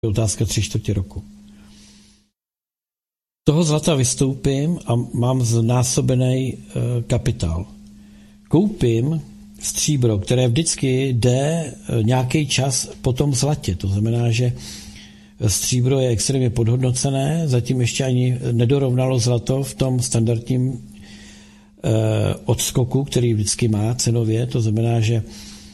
je otázka 3/4 roku. Toho zlata vystoupím a mám znásobený kapitál. Koupím stříbro, které vždycky jde nějaký čas po tom zlatě. To znamená, že stříbro je extrémně podhodnocené, zatím ještě ani nedorovnalo zlato v tom standardním odskoku, který vždycky má cenově. To znamená, že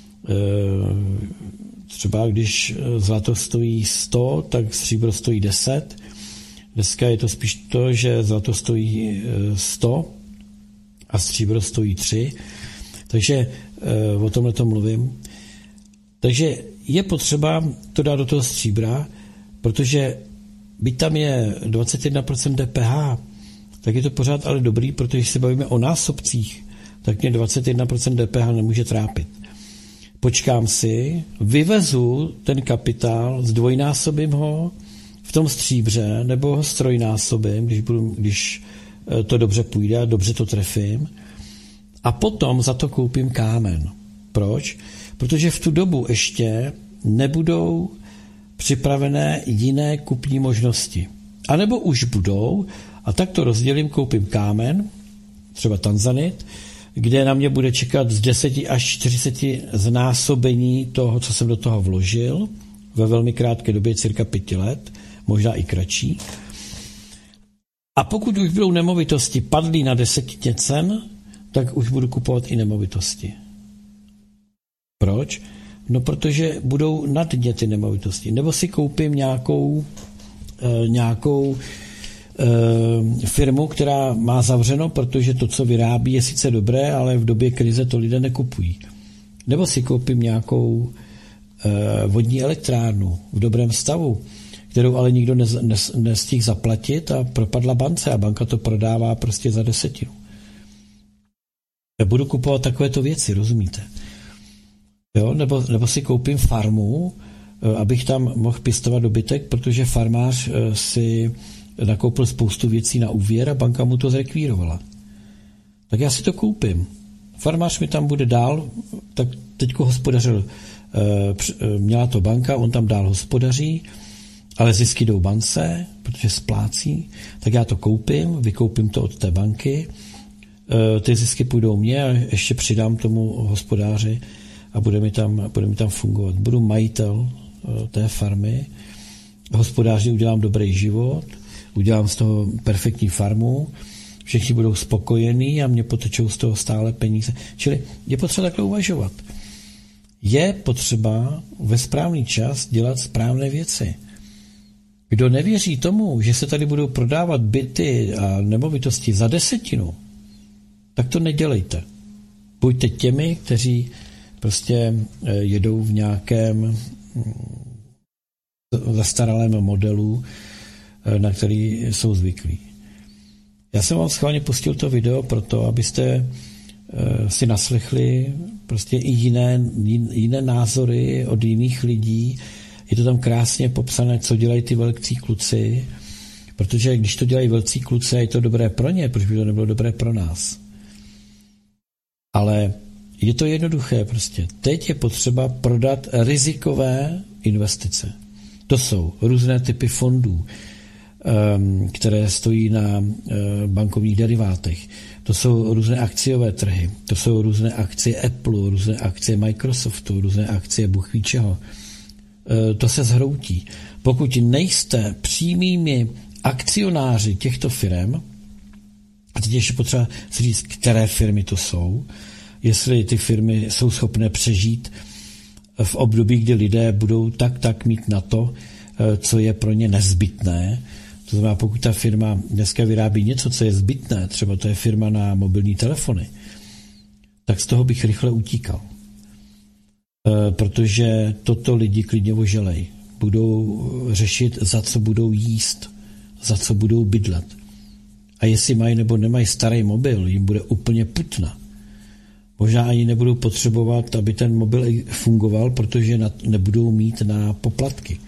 třeba když zlato stojí 100, tak stříbro stojí 10. Dneska je to spíš to, že zlato stojí 100 a stříbro stojí 3. Takže o tomhle to mluvím. Takže je potřeba to dát do toho stříbra, protože byť tam je 21% DPH, tak je to pořád ale dobrý, protože když se bavíme o násobcích, tak mě 21% DPH nemůže trápit. Počkám si, vyvezu ten kapitál, zdvojnásobím ho v tom stříbře, nebo ho strojnásobím, když to dobře půjde a dobře to trefím, a potom za to koupím kámen. Proč? Protože v tu dobu ještě nebudou připravené jiné kupní možnosti. A nebo už budou, a tak to rozdělím, koupím kámen, třeba tanzanit, kde na mě bude čekat z 10 až 40 znásobení toho, co jsem do toho vložil, ve velmi krátké době, cirka 5 let, možná i kratší. A pokud už budou nemovitosti padlý na 10 cen, tak už budu kupovat i nemovitosti. Proč? No, protože budou na dně ty nemovitosti. Nebo si koupím nějakou firmu, která má zavřeno, protože to, co vyrábí, je sice dobré, ale v době krize to lidé nekupují. Nebo si koupím nějakou vodní elektrárnu v dobrém stavu, kterou ale nikdo nestihl zaplatit a propadla bance a banka to prodává prostě za 10. Já budu kupovat takovéto věci, rozumíte? Jo? Nebo si koupím farmu, abych tam mohl pěstovat dobytek, protože farmář si nakoupil spoustu věcí na úvěr a banka mu to zrekvírovala. Tak já si to koupím. Farmář mi tam bude dál, tak teďko hospodařil, měla to banka, on tam dál hospodaří, ale zisky jdou bance, protože splácí, tak já to koupím, vykoupím to od té banky, ty zisky půjdou mně a ještě přidám tomu hospodáři a bude mi tam fungovat. Budu majitel té farmy, hospodáři udělám dobrý život, udělám z toho perfektní farmu, všichni budou spokojení a mě potečou z toho stále peníze. Čili je potřeba takhle uvažovat. Je potřeba ve správný čas dělat správné věci. Kdo nevěří tomu, že se tady budou prodávat byty a nemovitosti za 10, tak to nedělejte. Buďte těmi, kteří prostě jedou v nějakém zastaralém modelu, na který jsou zvyklí. Já jsem vám schválně pustil to video proto, abyste si naslechli prostě i jiné názory od jiných lidí. Je to tam krásně popsané, co dělají ty velcí kluci, protože když to dělají velcí kluci, je to dobré pro ně, proč by to nebylo dobré pro nás. Ale je to jednoduché prostě. Teď je potřeba prodat rizikové investice. To jsou různé typy fondů, které stojí na bankovních derivátech. To jsou různé akciové trhy. To jsou různé akcie Apple, různé akcie Microsoftu, různé akcie Bůh ví čeho. To se zhroutí. Pokud nejste přímými akcionáři těchto firm, a teď ještě potřeba si říct, které firmy to jsou, jestli ty firmy jsou schopné přežít v období, kdy lidé budou tak mít na to, co je pro ně nezbytné. To znamená, pokud ta firma dneska vyrábí něco, co je zbytné, třeba to je firma na mobilní telefony, tak z toho bych rychle utíkal. Protože toto lidi klidně oželej. Budou řešit, za co budou jíst, za co budou bydlet. A jestli mají nebo nemají starý mobil, jim bude úplně putna. Možná ani nebudou potřebovat, aby ten mobil fungoval, protože nebudou mít na poplatky.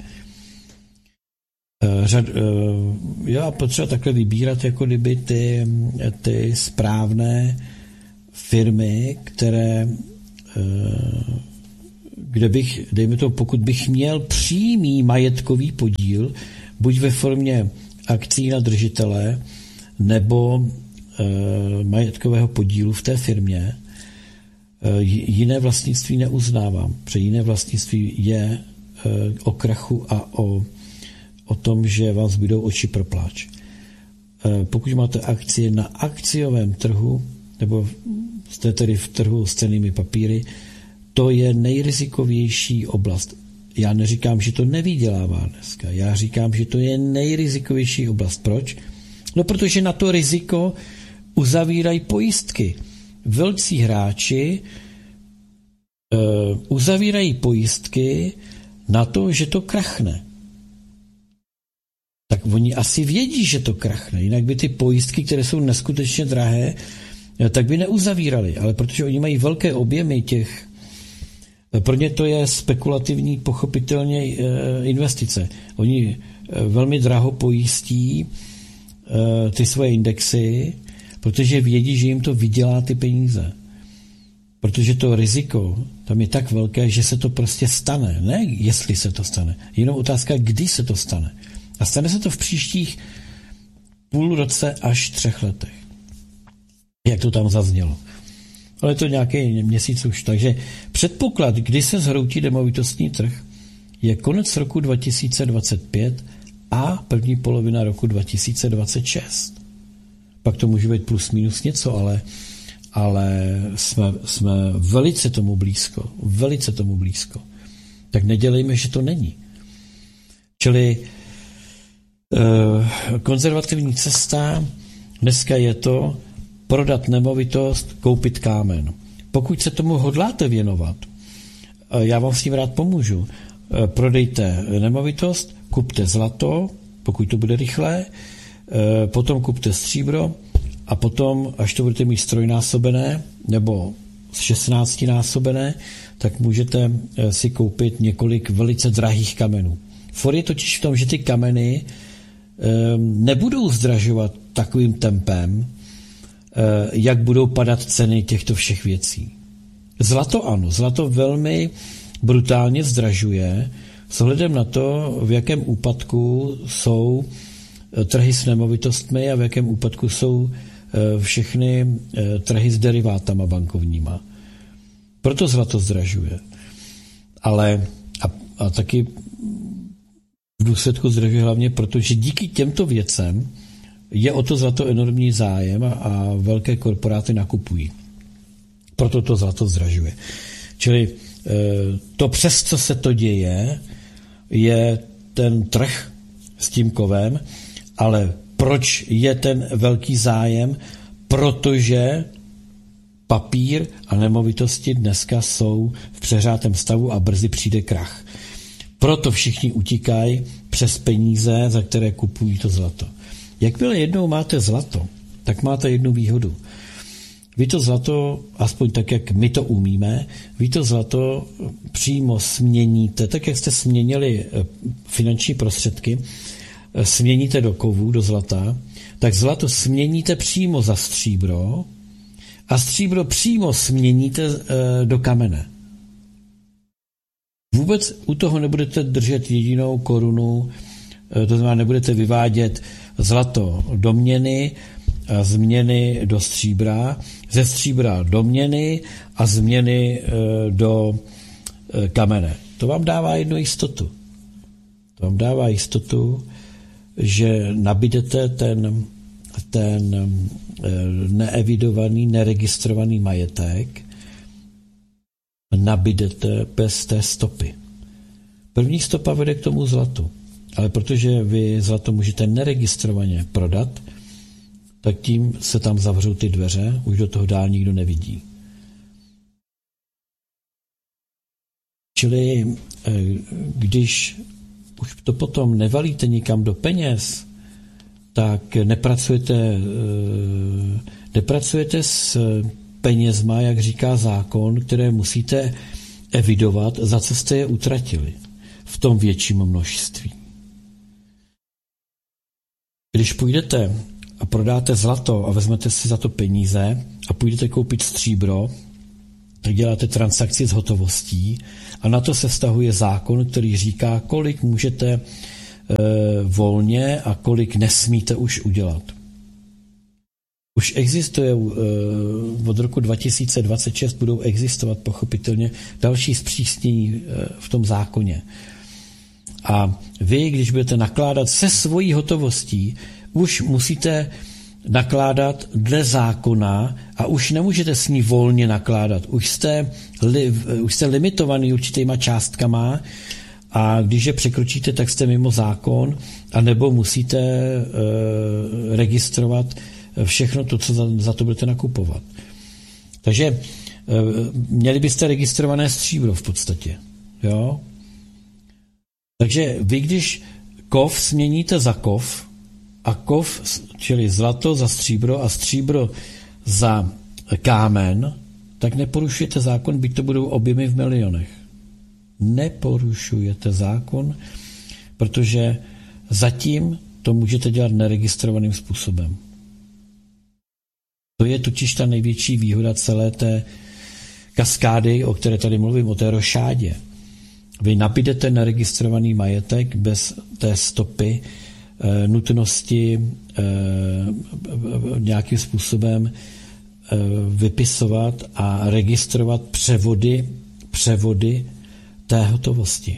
Já potřeba takhle vybírat jako kdyby ty správné firmy, kde bych, dejme to, pokud bych měl přímý majetkový podíl, buď ve formě akcí na držitele, nebo majetkového podílu v té firmě, jiné vlastnictví neuznávám, protože jiné vlastnictví je o krachu a o tom, že vám zbydou oči pro pláč. Pokud máte akcie na akciovém trhu, nebo jste tedy v trhu s cennými papíry, to je nejrizikovější oblast. Já neříkám, že to nevydělává dneska. Já říkám, že to je nejrizikovější oblast. Proč? No, protože na to riziko uzavírají pojistky. Velcí hráči uzavírají pojistky na to, že to krachne. Tak oni asi vědí, že to krachne. Jinak by ty pojistky, které jsou neskutečně drahé, tak by neuzavírali. Ale protože oni mají velké objemy těch, pro ně to je spekulativní, pochopitelně investice. Oni velmi draho pojistí ty svoje indexy, protože vědí, že jim to vydělá ty peníze. Protože to riziko tam je tak velké, že se to prostě stane. Ne jestli se to stane. Jenom otázka, kdy se to stane. A stane se to v příštích půl roce až 3 letech. Jak to tam zaznělo. Ale to nějaký měsíc už. Takže předpoklad, kdy se zhroutí nemovitostní trh, je konec roku 2025 a první polovina roku 2026. Pak to může být plus minus něco, ale jsme velice tomu blízko. Velice tomu blízko. Tak nedělejme, že to není. Čili konzervativní cesta dneska je to prodat nemovitost, koupit kámen. Pokud se tomu hodláte věnovat, já vám s tím rád pomůžu. Prodejte nemovitost, kupte zlato, pokud to bude rychlé, potom kupte stříbro a potom, až to budete mít 3násobené nebo 16násobené, tak můžete si koupit několik velice drahých kamenů. For je totiž v tom, že ty kameny nebudou zdražovat takovým tempem, jak budou padat ceny těchto všech věcí. Zlato ano, zlato velmi brutálně zdražuje s ohledem na to, v jakém úpadku jsou trhy s nemovitostmi a v jakém úpadku jsou všechny trhy s derivátama bankovníma. Proto zlato zdražuje. Ale a taky v důsledku zdražuje hlavně proto, že díky těmto věcem je o to zlato enormní zájem a velké korporáty nakupují. Proto to zlato zdražuje. Čili to, přes co se to děje, je ten trh s tím kovem, ale proč je ten velký zájem? Protože papír a nemovitosti dneska jsou v přehřátém stavu a brzy přijde krach. Proto všichni utíkají přes peníze, za které kupují to zlato. Jakmile jednou máte zlato, tak máte jednu výhodu. Vy to zlato, aspoň tak, jak my to umíme, vy to zlato přímo směníte, tak jak jste směnili finanční prostředky, směníte do kovů, do zlata, tak zlato směníte přímo za stříbro a stříbro přímo směníte do kamene. Vůbec u toho nebudete držet jedinou korunu, to znamená, nebudete vyvádět zlato do měny, z měny do stříbra, ze stříbra do měny a z měny do kamene. To vám dává jednu jistotu. To vám dává jistotu, že nabídete ten neevidovaný, neregistrovaný majetek, nabídete bez té stopy. První stopa vede k tomu zlatu. Ale protože vy zlato můžete neregistrovaně prodat, tak tím se tam zavřou ty dveře, už do toho dál nikdo nevidí. Čili když už to potom nevalíte nikam do peněz, tak nepracujete s penězma, jak říká zákon, které musíte evidovat, za co jste je utratili v tom větším množství. Když půjdete a prodáte zlato a vezmete si za to peníze a půjdete koupit stříbro, tak děláte transakci s hotovostí a na to se vztahuje zákon, který říká, kolik můžete volně a kolik nesmíte už udělat. Už existuje od roku 2026 budou existovat pochopitelně další zpřísnění v tom zákoně. A vy, když budete nakládat se svojí hotovostí, už musíte nakládat dle zákona a už nemůžete s ní volně nakládat. Už jste limitovaný určitýma částkama a když je překročíte, tak jste mimo zákon a nebo musíte registrovat všechno to, co za to budete nakupovat. Takže měli byste registrované stříbro v podstatě. Jo? Takže vy, když kov směníte za kov a kov, čili zlato za stříbro a stříbro za kámen, tak neporušujete zákon, byť to budou objemy v milionech. Neporušujete zákon, protože zatím to můžete dělat neregistrovaným způsobem. To je totiž ta největší výhoda celé té kaskády, o které tady mluvím, o té rošádě. Vy nabídete neregistrovaný majetek bez té stopy nutnosti nějakým způsobem vypisovat a registrovat převody té hotovosti.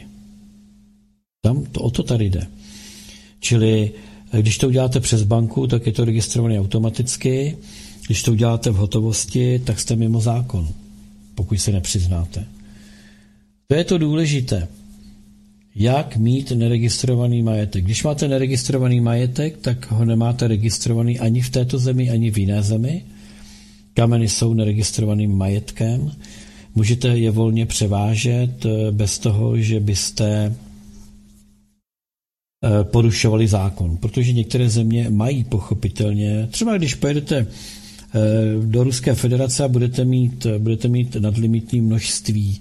O to tady jde. Čili když to uděláte přes banku, tak je to registrované automaticky. Když to uděláte v hotovosti, tak jste mimo zákon, pokud se nepřiznáte. To je to důležité. Jak mít neregistrovaný majetek? Když máte neregistrovaný majetek, tak ho nemáte registrovaný ani v této zemi, ani v jiné zemi. Kameny jsou neregistrovaným majetkem. Můžete je volně převážet bez toho, že byste porušovali zákon. Protože některé země mají pochopitelně, třeba když pojedete do Ruské federace a budete mít nadlimitní množství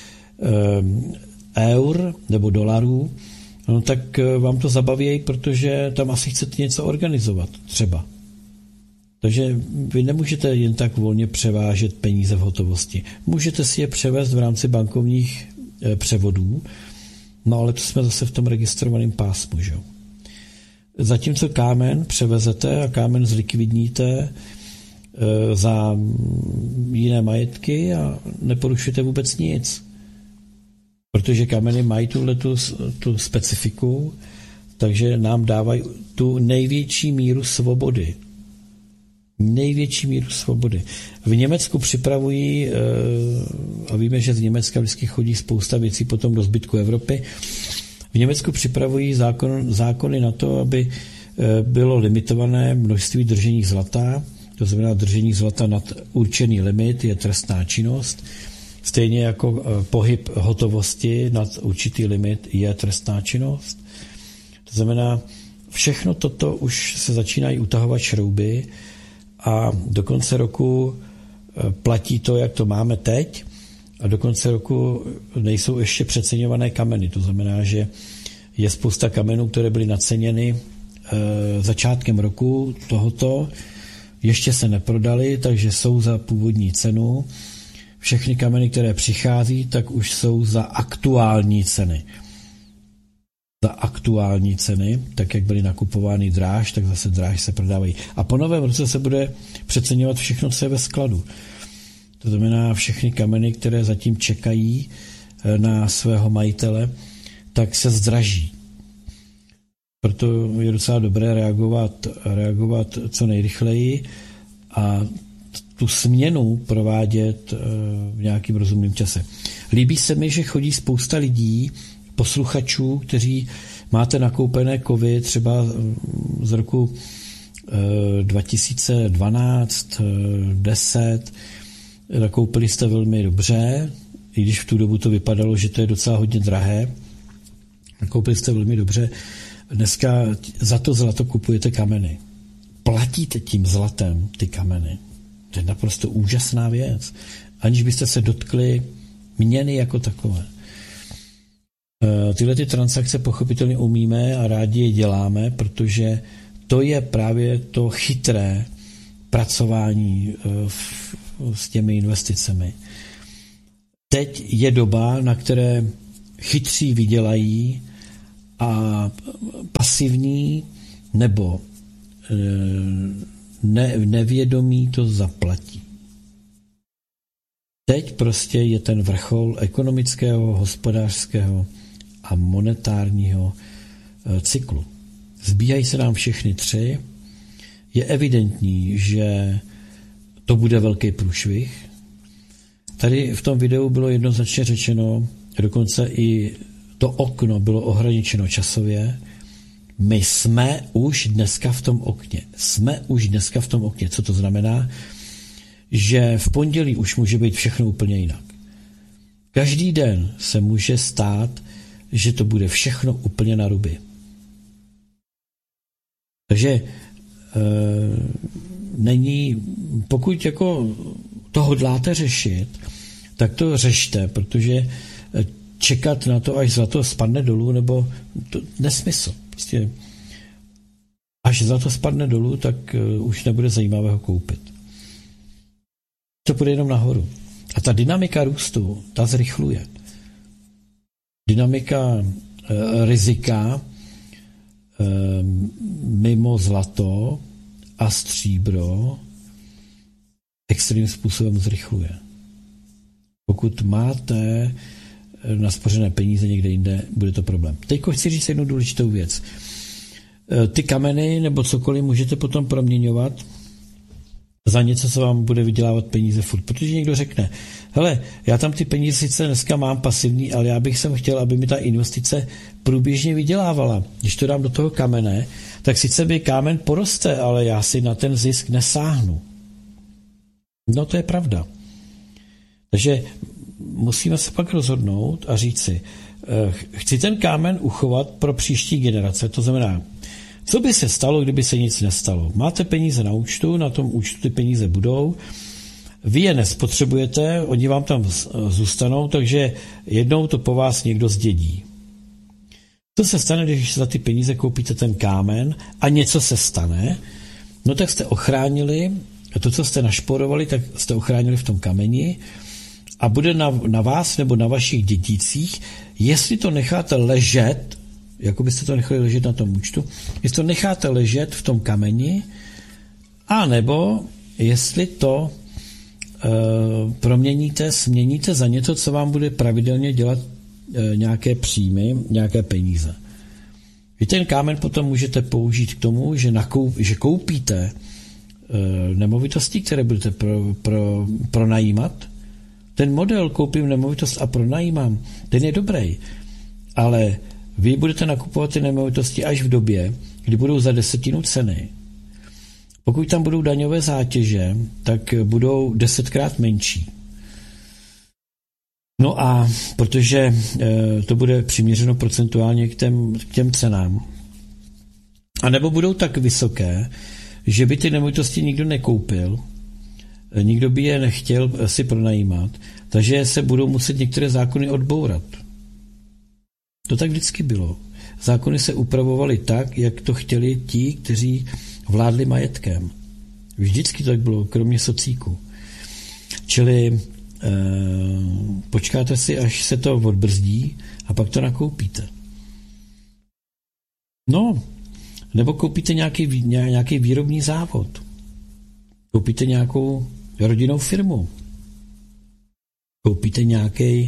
eur nebo dolarů, no tak vám to zabaví, protože tam asi chcete něco organizovat třeba. Takže vy nemůžete jen tak volně převážet peníze v hotovosti. Můžete si je převést v rámci bankovních převodů, no ale to jsme zase v tom registrovaném pásmu, že? Zatímco kámen převezete a kámen zlikvidníte za jiné majetky a neporušujete vůbec nic. Protože kameny mají tu specifiku, takže nám dávají tu největší míru svobody. Největší míru svobody. V Německu připravují, a víme, že z Německa vždycky chodí spousta věcí potom do zbytku Evropy, v Německu připravují zákony na to, aby bylo limitované množství držení zlata, to znamená držení zlata nad určený limit je trestná činnost, stejně jako pohyb hotovosti nad určitý limit je trestná činnost. To znamená, všechno toto už se začínají utahovat šrouby a do konce roku platí to, jak to máme teď, a do konce roku nejsou ještě přeceňované kameny. To znamená, že je spousta kamenů, které byly naceněny začátkem roku tohoto, ještě se neprodaly, takže jsou za původní cenu. Všechny kameny, které přichází, tak už jsou za aktuální ceny. Za aktuální ceny, tak jak byly nakupovány dráž, tak zase dráž se prodávají. A po novém roce se bude přeceňovat všechno, co je ve skladu. To znamená všechny kameny, které zatím čekají na svého majitele, tak se zdraží. Proto je docela dobré reagovat co nejrychleji a tu směnu provádět v nějakým rozumném čase. Líbí se mi, že chodí spousta lidí, posluchačů, kteří máte nakoupené kovy třeba z roku 2012, 10, nakoupili jste velmi dobře, i když v tu dobu to vypadalo, že to je docela hodně drahé. Nakoupili jste velmi dobře. Dneska za to zlato kupujete kameny. Platíte tím zlatem ty kameny. To je naprosto úžasná věc. Aniž byste se dotkli měny jako takové. Tyhle ty transakce pochopitelně umíme a rádi je děláme, protože to je právě to chytré pracování s těmi investicemi. teď je doba, na které chytří vydělají a pasivní nebo nevědomí to zaplatí. Teď prostě je ten vrchol ekonomického, hospodářského a monetárního cyklu. Zbíhají se nám všechny tři. Je evidentní, že to bude velký průšvih. Tady v tom videu bylo jednoznačně řečeno, dokonce i to okno bylo ohraničeno časově. My jsme už dneska v tom okně. Co to znamená? Že v pondělí už může být všechno úplně jinak. Každý den se může stát, že to bude všechno úplně na ruby. Takže pokud jako to hodláte řešit, tak to řešte, protože čekat na to, až zlato spadne dolů, nebo to nesmysl. Prostě až zlato spadne dolů, tak už nebude zajímavé ho koupit. To půjde jenom nahoru. A ta dynamika růstu, ta zrychluje. Dynamika rizika mimo zlato a stříbro extrémním způsobem zrychluje. Pokud máte naspořené peníze někde jinde, bude to problém. Teď chci říct jednu důležitou věc. Ty kameny nebo cokoliv můžete potom proměňovat za něco, co vám bude vydělávat peníze furt. Protože někdo řekne, hele, já tam ty peníze sice dneska mám pasivní, ale já bych sem chtěl, aby mi ta investice průběžně vydělávala. Když to dám do toho kamene, tak sice by kámen poroste, ale já si na ten zisk nesáhnu. No to je pravda. Takže musíme se pak rozhodnout a říct si, chci ten kámen uchovat pro příští generace, to znamená, co by se stalo, kdyby se nic nestalo? Máte peníze na účtu, na tom účtu ty peníze budou, vy je nespotřebujete, oni vám tam zůstanou, takže jednou to po vás někdo zdědí. Co se stane, když za ty peníze koupíte ten kámen a něco se stane, no tak jste ochránili, to, co jste našporovali, tak jste ochránili v tom kameni a bude na vás nebo na vašich dědicích, jestli to necháte ležet, jako byste to nechali ležet na tom účtu, jestli to necháte ležet v tom kameni, a nebo jestli to směníte za něco, co vám bude pravidelně dělat nějaké příjmy, nějaké peníze. Vy ten kámen potom můžete použít k tomu, že koupíte nemovitosti, které budete pronajímat. Ten model koupím nemovitost a pronajímám, ten je dobrý, ale vy budete nakupovat ty nemovitosti až v době, kdy budou za 10 ceny. Pokud tam budou daňové zátěže, tak budou 10krát menší. No a protože to bude přiměřeno procentuálně k těm cenám, a nebo budou tak vysoké, že by ty nemovitosti nikdo nekoupil, nikdo by je nechtěl si pronajímat, takže se budou muset některé zákony odbourat. To tak vždycky bylo. Zákony se upravovaly tak, jak to chtěli ti, kteří vládli majetkem. Vždycky to tak bylo, kromě socíku. Čili počkáte si, až se to odbrzdí a pak to nakoupíte. No, nebo koupíte nějaký výrobní závod. Koupíte nějakou rodinnou firmu. Koupíte nějaký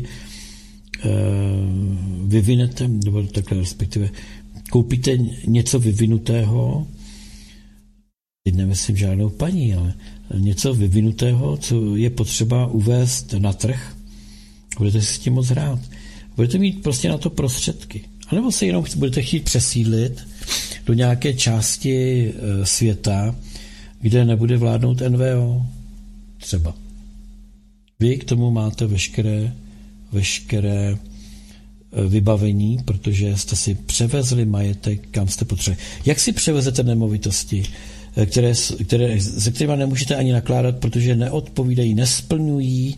vyvinete, nebo takhle respektive, koupíte něco vyvinutého, teď nemyslím žádnou paní, ale něco vyvinutého, co je potřeba uvést na trh, budete si s tím moc hrát. Budete mít prostě na to prostředky. A nebo se jenom budete chtít přesídlit do nějaké části světa, kde nebude vládnout NVO. Třeba. Vy k tomu máte veškeré vybavení, protože jste si převezli majetek, kam jste potřebovali. Jak si převezete nemovitosti, se kterými nemůžete ani nakládat, protože neodpovídají, nesplňují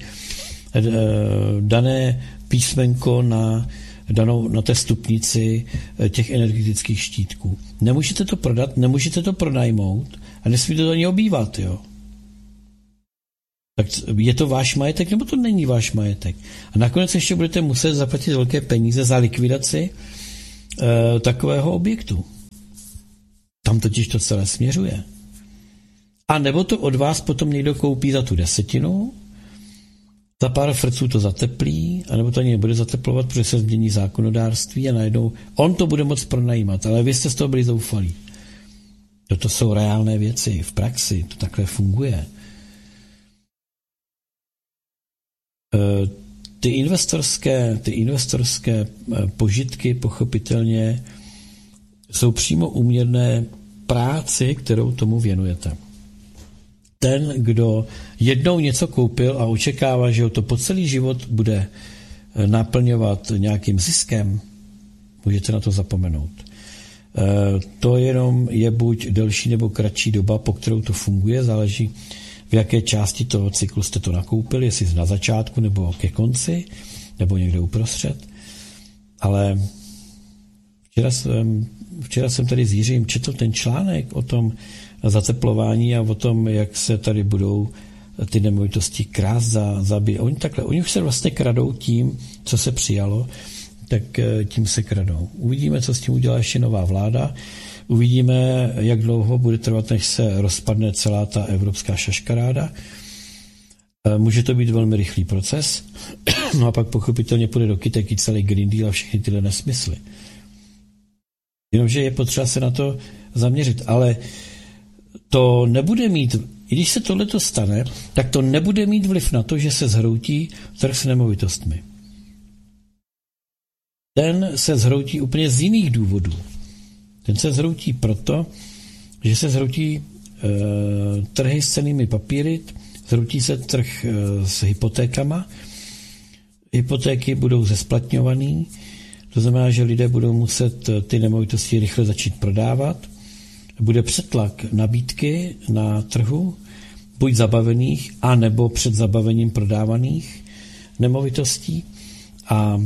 dané písmenko na té stupnici těch energetických štítků. Nemůžete to prodat, nemůžete to pronajmout a nesmíte to ani obývat, jo. Tak je to váš majetek, nebo to není váš majetek? A nakonec ještě budete muset zaplatit velké peníze za likvidaci takového objektu. Tam totiž to celé směřuje. A nebo to od vás potom někdo koupí za tu 10, za pár frců to zateplí, anebo to ani nebude zateplovat, protože se změní zákonodárství a najednou on to bude moct pronajímat, ale vy jste z toho byli zoufalí. Toto jsou reálné věci v praxi, to takhle funguje. Ty investorské požitky pochopitelně jsou přímo úměrné práci, kterou tomu věnujete. Ten, kdo jednou něco koupil a očekává, že ho to po celý život bude naplňovat nějakým ziskem, můžete na to zapomenout. To jenom je buď delší nebo kratší doba, po kterou to funguje, záleží, v jaké části toho cyklu jste to nakoupili, jestli na začátku nebo ke konci, nebo někde uprostřed. Ale včera jsem tady s Jiřím četl ten článek o tom zateplování a o tom, jak se tady budou ty nemovitosti krást za oni už se vlastně kradou tím, co se přijalo, tak tím se kradou. Uvidíme, co s tím udělá ještě nová vláda. Uvidíme, jak dlouho bude trvat, než se rozpadne celá ta evropská šaškaráda. Může to být velmi rychlý proces. No a pak pochopitelně půjde do kytek i celý Green Deal a všechny tyhle nesmysly. Jenomže je potřeba se na to zaměřit. Ale to nebude mít, i když se tohleto stane, tak to nebude mít vliv na to, že se zhroutí trh s nemovitostmi. Ten se zhroutí úplně z jiných důvodů. Ten se zhroutí proto, že se zhroutí trhy s cennými papíry, zhroutí se trh s hypotékama, hypotéky budou zesplatňovaný, to znamená, že lidé budou muset ty nemovitosti rychle začít prodávat, bude přetlak nabídky na trhu, buď zabavených, anebo před zabavením prodávaných nemovitostí a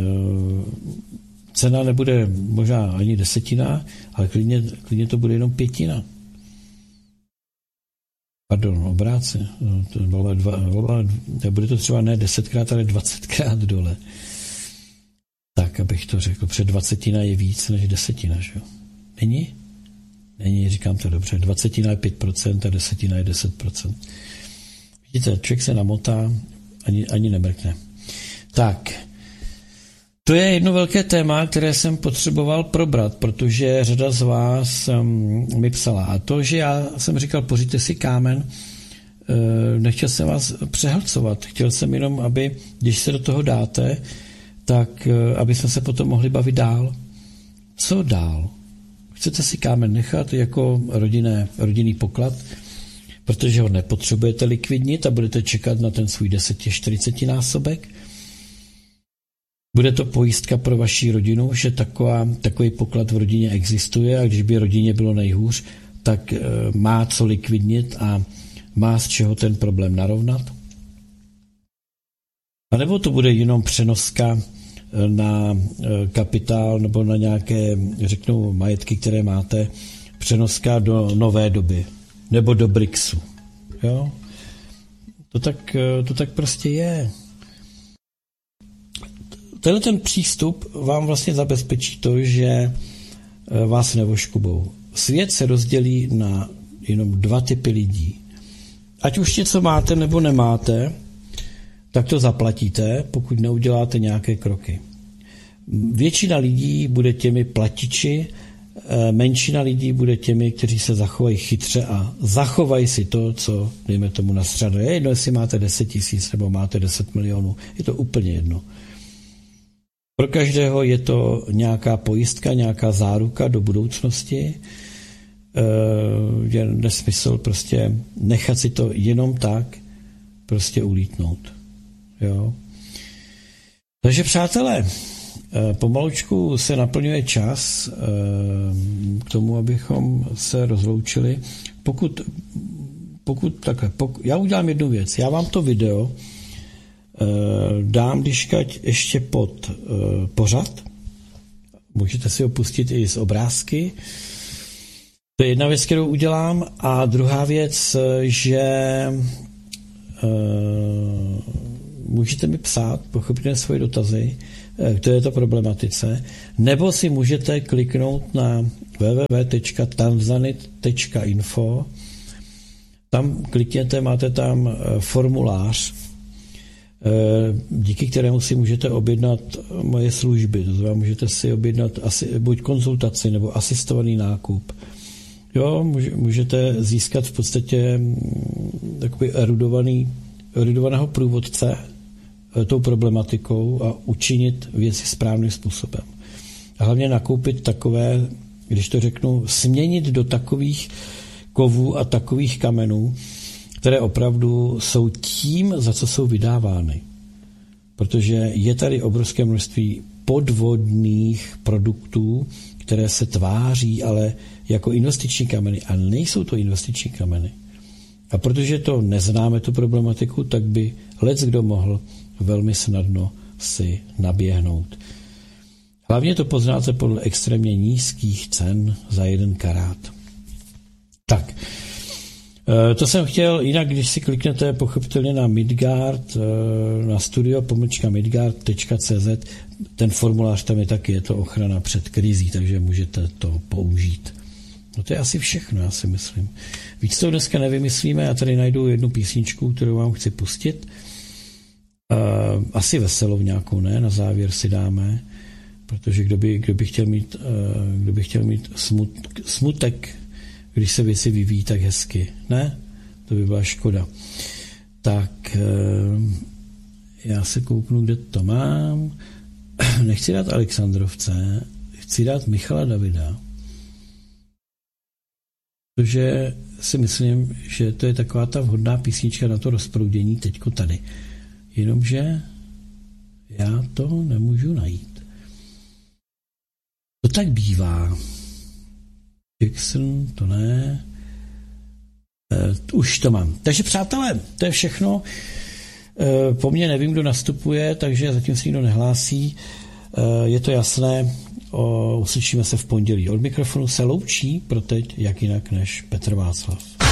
cena nebude možná ani 10, ale klidně to bude jenom 5. Pardon, obráce. Bude to třeba ne 10krát, ale 20krát dole. Tak, abych to řekl. Před 20 je víc než 10, že jo? Není? Není, říkám to dobře. 20 je 5% a 10 je 10%. Vidíte, člověk se namotá, ani nemrkne. Tak, to je jedno velké téma, které jsem potřeboval probrat, protože řada z vás mi psala. A to, že já jsem říkal, pořiďte si kámen, nechtěl jsem vás přehlcovat. Chtěl jsem jenom, aby, když se do toho dáte, tak aby jsme se potom mohli bavit dál. Co dál? Chcete si kámen nechat jako rodinný poklad, protože ho nepotřebujete likvidnit a budete čekat na ten svůj 10-40 násobek? Bude to pojistka pro vaši rodinu, že takový poklad v rodině existuje a když by rodině bylo nejhůř, tak má co likvidnit a má z čeho ten problém narovnat? A nebo to bude jenom přenoska na kapitál nebo na nějaké, řeknu, majetky, které máte, přenoska do nové doby nebo do BRICSu. Jo? To tak prostě je. Tenhle ten přístup vám vlastně zabezpečí to, že vás nevoškubou. Svět se rozdělí na jenom 2 typy lidí. Ať už něco máte nebo nemáte, tak to zaplatíte, pokud neuděláte nějaké kroky. Většina lidí bude těmi platiči, menšina lidí bude těmi, kteří se zachovají chytře a zachovají si to, co, dejme tomu, nastřaduje. Je jedno, jestli máte 10 000 nebo máte 10 milionů, je to úplně jedno. Pro každého je to nějaká pojistka, nějaká záruka do budoucnosti. Je nesmysl prostě nechat si to jenom tak prostě ulítnout. Jo. Takže přátelé, pomalučku se naplňuje čas k tomu, abychom se rozloučili. Já udělám jednu věc. Já vám to video dám diškať ještě pod pořad. Můžete si ho pustit i z obrázky. To je jedna věc, kterou udělám. A druhá věc, že můžete mi psát pochopitelně svoje dotazy k této problematice, nebo si můžete kliknout na www.tanzanit.info. Tam klikněte, máte tam formulář, díky kterému si můžete objednat moje služby. To znamená, můžete si objednat buď konzultaci nebo asistovaný nákup. Jo, můžete získat v podstatě takový erudovaného průvodce tou problematikou a učinit věci správným způsobem. A hlavně nakoupit takové, když to řeknu, směnit do takových kovů a takových kamenů, které opravdu jsou tím, za co jsou vydávány. Protože je tady obrovské množství podvodných produktů, které se tváří ale jako investiční kameny a nejsou to investiční kameny. A protože to neznáme, tu problematiku, tak by leckdo mohl velmi snadno si naběhnout. Hlavně to poznáte podle extrémně nízkých cen za 1 karát. Tak, to jsem chtěl, jinak když si kliknete pochopitelně na Midgard, na studio.midgard.cz, ten formulář tam je taky, je to ochrana před krizí, takže můžete to použít. No to je asi všechno, já si myslím. Víc toho dneska nevymyslíme, já tady najdu jednu písničku, kterou vám chci pustit. Asi veselou nějakou, ne? Na závěr si dáme, protože kdo by chtěl mít smutek, když se věci vyvíjí tak hezky, ne? To by byla škoda. Tak já se kouknu, kde to mám. Nechci dát Alexandrovce, chci dát Michala Davida, protože si myslím, že to je taková ta vhodná písnička na to rozproudění teďko tady. Jenomže já to nemůžu najít. To tak bývá. Jackson, to ne. Už to mám. Takže přátelé, to je všechno. Po mně nevím, kdo nastupuje, takže zatím se nikdo nehlásí. Je to jasné. Uslyšíme se v pondělí. Od mikrofonu se loučí pro teď, jak jinak než Petr Václav.